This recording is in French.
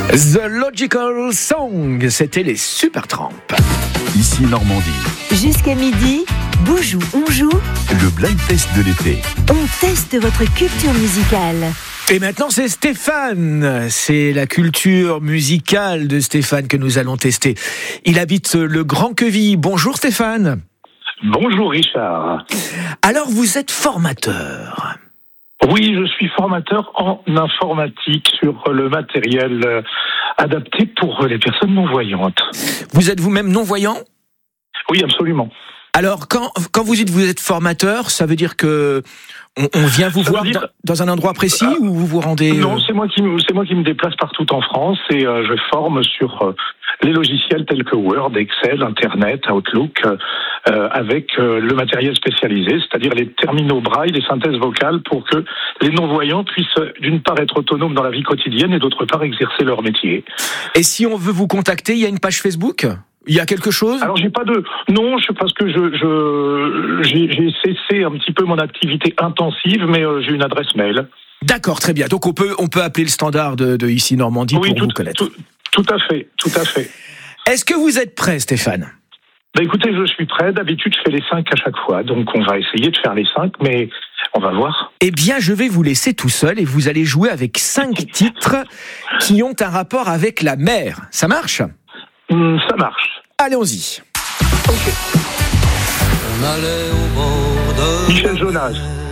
The Logical Song, c'était les Supertramp. Ici Normandie. Jusqu'à midi, Boujou, on joue. Le blind test de l'été. On teste votre culture musicale. Et maintenant c'est Stéphane, c'est la culture musicale de Stéphane que nous allons tester. Il habite le Grand Queville. Bonjour Stéphane. Bonjour Richard. Alors vous êtes formateur. Oui, je suis formateur en informatique sur le matériel adapté pour les personnes non-voyantes. Vous êtes vous-même non-voyant ? Oui, absolument. Alors quand vous dites que vous êtes formateur, ça veut dire que on vient vous voir dans un endroit précis ou vous vous rendez Non, c'est moi qui me déplace partout en France et je forme sur les logiciels tels que Word, Excel, Internet, Outlook, avec le matériel spécialisé, c'est-à-dire les terminaux braille, les synthèses vocales, pour que les non-voyants puissent d'une part être autonomes dans la vie quotidienne et d'autre part exercer leur métier. Et si on veut vous contacter, il y a une page Facebook ? Il y a quelque chose ? Alors j'ai pas de parce que j'ai cessé un petit peu mon activité intensive, mais j'ai une adresse mail. D'accord, très bien. Donc on peut appeler le standard de Ici Normandie pour vous connaître. Tout à fait. Est-ce que vous êtes prêt, Stéphane ? Écoutez, je suis prêt. D'habitude, je fais les 5 à chaque fois, donc on va essayer de faire les 5, mais on va voir. Eh bien, je vais vous laisser tout seul et vous allez jouer avec 5 titres qui ont un rapport avec la mer. Ça marche ? Ça marche. Allons-y. Okay. Michel Jonas.